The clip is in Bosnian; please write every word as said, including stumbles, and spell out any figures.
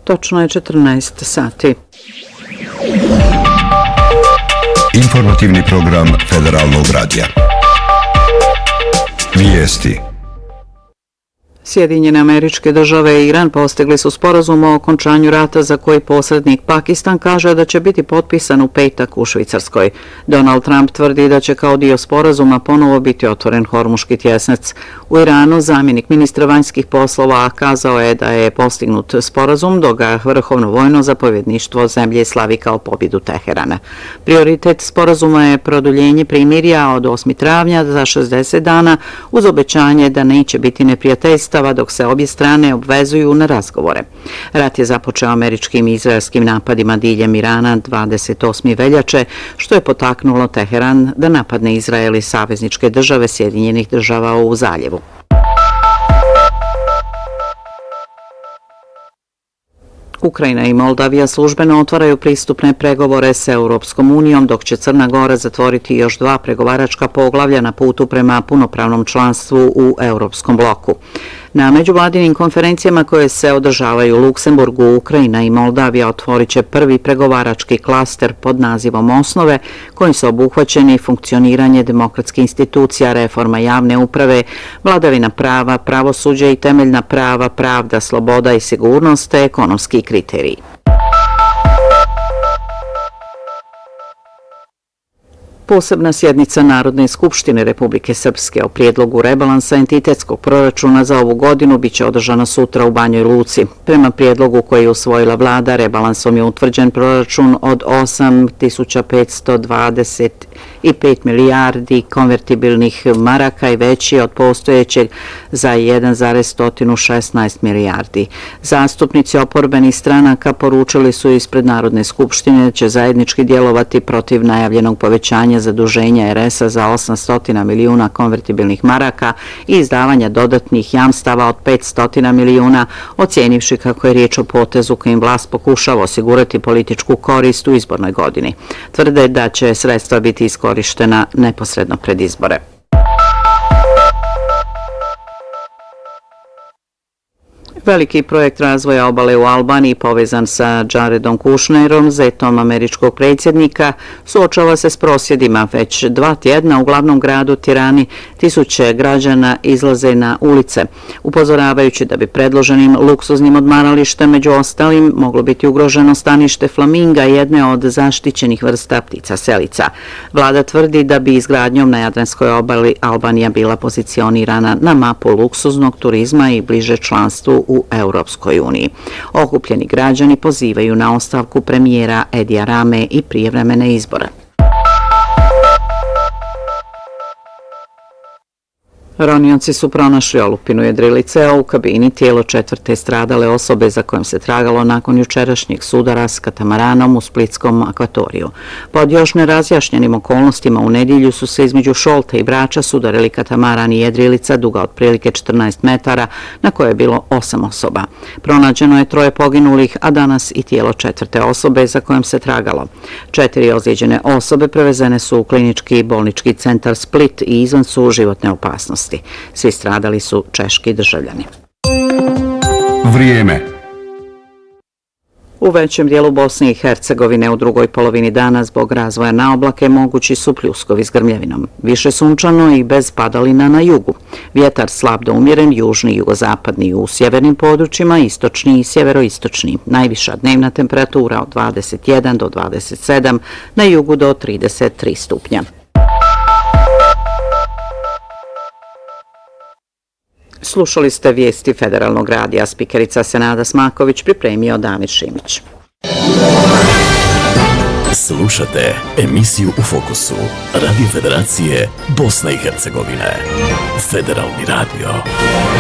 Točno je četrnaest sati. Informativni program Federalnog radija. Vijesti. Sjedinjene Američke Države i Iran postigli su sporazum o okončanju rata za koji posrednik Pakistan kaže da će biti potpisan u petak u Švicarskoj. Donald Trump tvrdi da će kao dio sporazuma ponovo biti otvoren Hormuški tjesnac. U Iranu zamjenik ministra vanjskih poslova kazao je da je postignut sporazum, dok ga vrhovno vojno zapovjedništvo zemlje slavi kao pobjedu Teherana. Prioritet sporazuma je produljenje primirja od osmog travnja za šezdeset dana uz obećanje da neće biti neprijateljstva dok se obje strane obvezuju na razgovore. Rat je započeo američkim i izraelskim napadima diljem Irana dvadeset osmog veljače, što je potaknulo Teheran da napadne Izrael i savezničke države Sjedinjenih država u zaljevu. Ukrajina i Moldavija službeno otvaraju pristupne pregovore s Europskom unijom, dok će Crna Gora zatvoriti još dva pregovaračka poglavlja na putu prema punopravnom članstvu u Europskom bloku. Na međuvladinim konferencijama koje se održavaju u Luksemburgu, Ukrajina i Moldavija otvorit će prvi pregovarački klaster pod nazivom Osnove, kojim su obuhvaćeni funkcioniranje demokratskih institucija, reforma javne uprave, vladavina prava, pravosuđe i temeljna prava, pravda, sloboda i sigurnost te ekonomski kriteriji. Posebna sjednica Narodne skupštine Republike Srpske o prijedlogu rebalansa entitetskog proračuna za ovu godinu biće održana sutra u Banjoj Luci. Prema prijedlogu koji je usvojila vlada, rebalansom je utvrđen proračun od osam tisuća petsto dvadeset pet milijardi konvertibilnih maraka i veći od postojećeg za jedan zarez sto šesnaest milijardi. Zastupnici oporbenih stranaka poručili su ispred Narodne skupštine da će zajednički djelovati protiv najavljenog povećanja zaduženja er es a za osamsto milijuna konvertibilnih maraka i izdavanja dodatnih jamstava od petsto milijuna, ocijenivši kako je riječ o potezu kojim vlast pokušava osigurati političku korist u izbornoj godini. Tvrde da će sredstva biti iskorištena neposredno pred izbore. Veliki projekt razvoja obale u Albaniji povezan sa Jaredom Kushnerom, zetom američkog predsjednika, suočava se s prosvjedima. Već dva tjedna u glavnom gradu Tirani tisuće građana izlaze na ulice, upozoravajući da bi predloženim luksuznim odmaralištem među ostalim moglo biti ugroženo stanište flaminga, jedne od zaštićenih vrsta ptica selica. Vlada tvrdi da bi izgradnjom na Jadranskoj obali Albanija bila pozicionirana na mapu luksuznog turizma i bliže članstvu u Europskoj uniji. Okupljeni građani pozivaju na ostavku premijera Edija Rame i prijevremene izbore. Ronioci su pronašli olupinu jedrilice, a u kabini tijelo četvrte stradale osobe za kojom se tragalo nakon jučerašnjeg sudara s katamaranom u Splitskom akvatoriju. Pod još nerazjašnjenim okolnostima u nedjelju su se između Šolta i Brača sudarili katamaran i jedrilica duga otprilike četrnaest metara na koje je bilo osam osoba. Pronađeno je troje poginulih, a danas i tijelo četvrte osobe za kojom se tragalo. Četiri ozlijeđene osobe prevezene su u klinički bolnički centar Split i izvan su životne opasnosti. Svi stradali su češki državljani. Vrijeme. U većem dijelu Bosne i Hercegovine u drugoj polovini dana zbog razvoja na oblake mogući su pljuskovi s grmljavinom. Više sunčano i bez padalina na jugu. Vjetar slab do umjeren, južni i jugozapadni u sjevernim područjima, istočni i sjeveroistočni. Najviša dnevna temperatura od dvadeset jedan do dvadeset sedam, na jugu do trideset tri stupnja. Slušali ste vijesti Federalnog radija, spikerica Senada Smaković, pripremio Damir Šimić. Slušate emisiju U fokusu Radio Federacije Bosne i Hercegovine. Federalni radio.